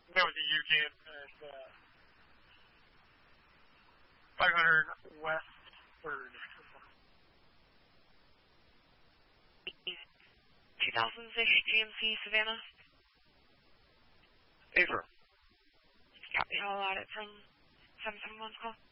That was a UCAN at 500 West 3rd. 2006 GMC Savannah. Affirm. Copy, I'll add it from 771's call.